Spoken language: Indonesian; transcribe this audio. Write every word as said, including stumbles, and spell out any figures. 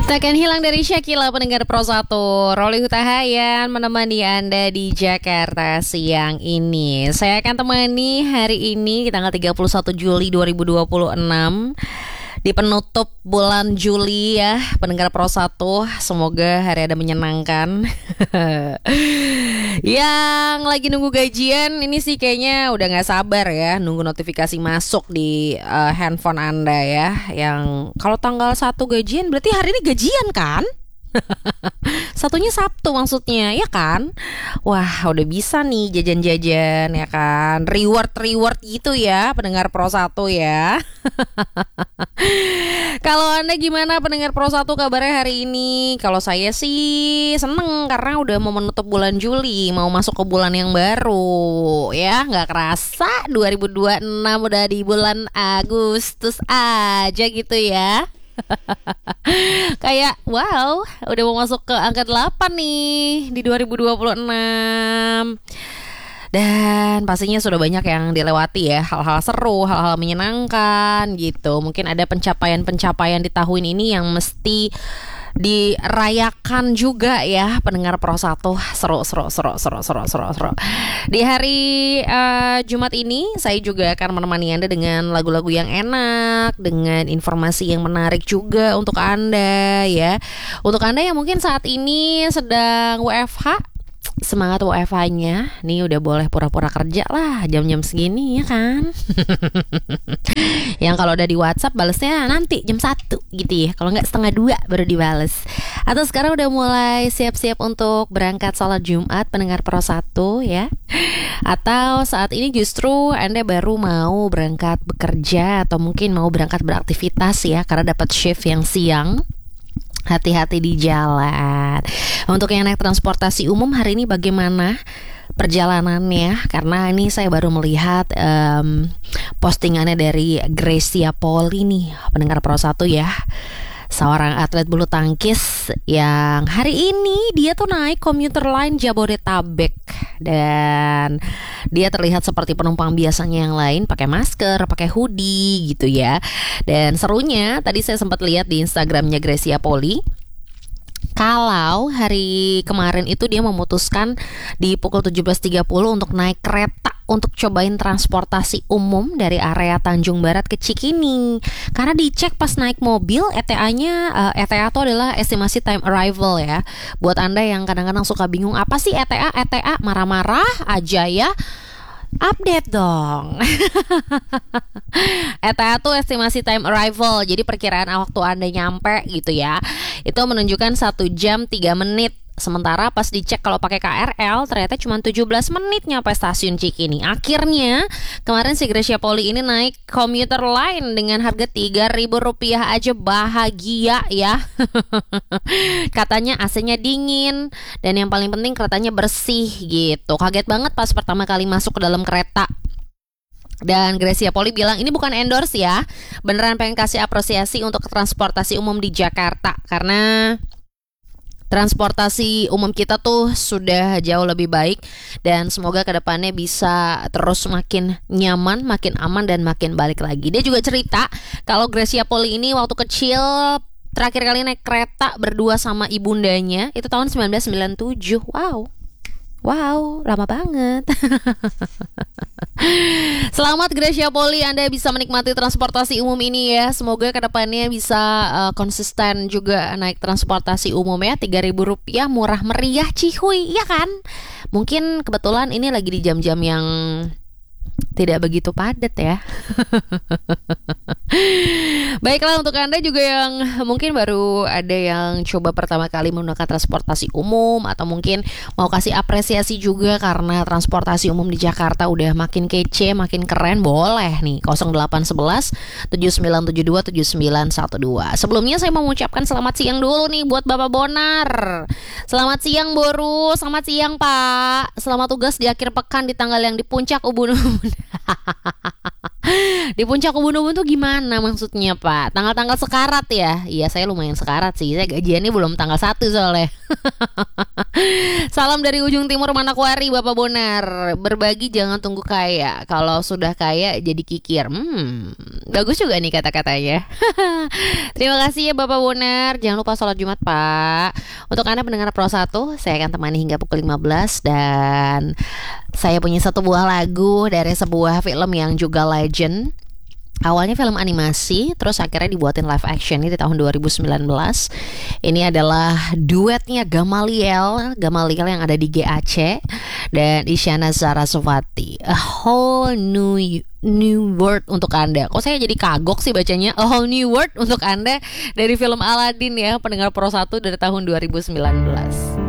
Takkan hilang dari Syakila pendengar Pro satu. Roli Hutahayan menemani Anda di Jakarta siang ini. Saya akan temani hari ini di tanggal tiga puluh satu Juli dua ribu dua puluh enam di penutup bulan Juli ya, pendengar Pro satu. Semoga hari Anda menyenangkan. Yang lagi nunggu gajian ini sih kayaknya udah gak sabar ya, nunggu notifikasi masuk di uh, handphone Anda ya. Yang kalau tanggal satu gajian berarti hari ini gajian kan? Satunya Sabtu maksudnya, ya kan? Wah, udah bisa nih jajan-jajan ya kan. Reward-reward gitu ya pendengar Pro satu ya. Kalau Anda gimana pendengar Pro satu kabarnya hari ini? Kalau saya sih seneng karena udah mau menutup bulan Juli, mau masuk ke bulan yang baru. Ya, gak kerasa dua ribu dua puluh enam udah di bulan Agustus aja gitu ya. Kayak wow, udah mau masuk ke angka delapan nih di dua ribu dua puluh enam. Dan pastinya sudah banyak yang dilewati ya, hal-hal seru, hal-hal menyenangkan gitu. Mungkin ada pencapaian-pencapaian di tahun ini yang mesti dirayakan juga ya pendengar Pro satu. Seru seru seru seru seru seru seru. Di hari uh, Jumat ini saya juga akan menemani Anda dengan lagu-lagu yang enak, dengan informasi yang menarik juga untuk Anda ya. Untuk Anda yang mungkin saat ini sedang W F H, semangat W F H-nya. Nih udah boleh pura-pura kerja lah jam-jam segini ya kan. Yang kalau udah di WhatsApp balesnya nanti jam satu gitu ya. Kalau nggak setengah dua baru dibales. Atau sekarang udah mulai siap-siap untuk berangkat sholat Jumat pendengar Pro satu ya. Atau saat ini justru Anda baru mau berangkat bekerja atau mungkin mau berangkat beraktivitas ya karena dapat shift yang siang. Hati-hati di jalan. Untuk yang naik transportasi umum hari ini bagaimana perjalanannya? Karena ini saya baru melihat um, postingannya dari Gracia Poli nih, pendengar Pro satu ya. Seorang atlet bulu tangkis yang hari ini dia tuh naik komuter line Jabodetabek. Dan dia terlihat seperti penumpang biasanya yang lain, pakai masker, pakai hoodie gitu ya. Dan serunya tadi saya sempat lihat di Instagramnya Gracia Poli, kalau hari kemarin itu dia memutuskan di pukul tujuh belas tiga puluh untuk naik kereta untuk cobain transportasi umum dari area Tanjung Barat ke Cikini. Karena dicek pas naik mobil E T A-nya, uh, E T A itu adalah estimasi time arrival ya. Buat Anda yang kadang-kadang suka bingung apa sih E T A, E T A marah-marah aja ya. Update dong. E T A tuh estimasi time arrival, jadi perkiraan waktu Anda nyampe gitu ya. Itu menunjukkan satu jam tiga menit. Sementara pas dicek kalau pakai K R L ternyata cuma tujuh belas menit nyampe stasiun Cikini. Akhirnya kemarin si Gracia Poli ini naik komuter line dengan harga tiga ribu rupiah aja, bahagia ya. Katanya A C-nya dingin dan yang paling penting keretanya bersih gitu. Kaget banget pas pertama kali masuk ke dalam kereta. Dan Gracia Poli bilang ini bukan endorse ya, beneran pengen kasih apresiasi untuk transportasi umum di Jakarta. Karena transportasi umum kita tuh sudah jauh lebih baik dan semoga kedepannya bisa terus makin nyaman, makin aman dan makin balik lagi. Dia juga cerita kalau Gracia Poli ini waktu kecil terakhir kali naik kereta berdua sama ibundanya itu tahun sembilan belas sembilan puluh tujuh. Wow. Wow, lama banget. Selamat Gracia Poli, Anda bisa menikmati transportasi umum ini ya. Semoga kedepannya bisa uh, konsisten juga naik transportasi umum ya. Tiga ribu rupiah murah meriah cihuy, ya kan? Mungkin kebetulan ini lagi di jam-jam yang tidak begitu padat ya. Baiklah, untuk Anda juga yang mungkin baru ada yang coba pertama kali menggunakan transportasi umum atau mungkin mau kasih apresiasi juga karena transportasi umum di Jakarta udah makin kece, makin keren, boleh nih nol delapan satu satu tujuh sembilan tujuh dua tujuh sembilan satu dua. Sebelumnya saya mau mengucapkan selamat siang dulu nih buat Bapak Bonar. Selamat siang Boru, selamat siang Pak. Selamat tugas di akhir pekan di tanggal yang di puncak ubun-ubun. Di puncak ubun-ubun tuh gimana maksudnya Pak? Tanggal-tanggal sekarat ya? Iya, saya lumayan sekarat sih. Saya gajiannya belum tanggal satu soalnya. Salam dari ujung timur Manokwari, Bapak Bonar. Berbagi jangan tunggu kaya. Kalau sudah kaya jadi kikir. Hmm, bagus juga nih kata-katanya. Terima kasih ya Bapak Bonar. Jangan lupa sholat Jumat Pak. Untuk Anda pendengar Pro satu, saya akan temani hingga pukul lima belas. Dan saya punya satu buah lagu dari sebuah film yang juga legend. Awalnya film animasi, terus akhirnya dibuatin live action ini di tahun dua ribu sembilan belas. Ini adalah duetnya Gamaliel, Gamaliel yang ada di G A C dan Isyana Sarasvati. A whole new new world untuk Anda. Kok saya jadi kagok sih bacanya? A whole new world untuk Anda dari film Aladdin ya, pendengar Pro satu dari tahun dua ribu sembilan belas.